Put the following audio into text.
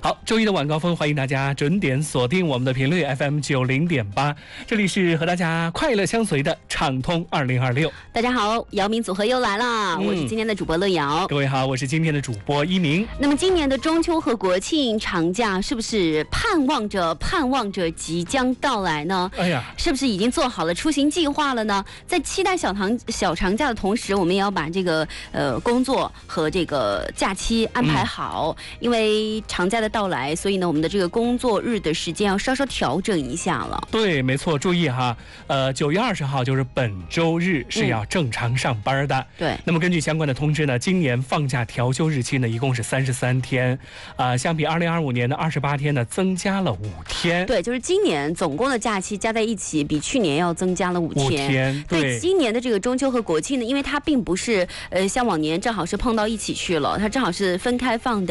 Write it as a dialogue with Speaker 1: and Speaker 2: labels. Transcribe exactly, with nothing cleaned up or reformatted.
Speaker 1: 好，周一的晚高峰，欢迎大家准点锁定我们的频率 F M 九零点八，这里是和大家快乐相随的畅通二零二六。
Speaker 2: 大家好，姚明组合又来了，嗯、我是今天的主播乐瑶。
Speaker 1: 各位好，我是今天的主播一鸣。
Speaker 2: 那么今年的中秋和国庆长假，是不是盼望着盼望着即将到来呢？
Speaker 1: 哎呀，
Speaker 2: 是不是已经做好了出行计划了呢？在期待小长小长假的同时，我们也要把这个呃工作和这个假期安排好，嗯、因为长假的到来，所以呢，我们的这个工作日的时间要稍稍调整一下了。
Speaker 1: 对，没错，注意哈，呃，九月二十号就是本周日是要正常上班的。嗯、
Speaker 2: 对。
Speaker 1: 那么根据相关的通知呢，今年放假调休日期呢一共是三十三天，啊、呃，相比二零二五年的二十八天呢，增加了五天。
Speaker 2: 对，就是今年总共的假期加在一起，比去年要增加了五天。
Speaker 1: 五天。对。
Speaker 2: 对，今年的这个中秋和国庆呢，因为它并不是呃像往年正好是碰到一起去了，它正好是分开放的。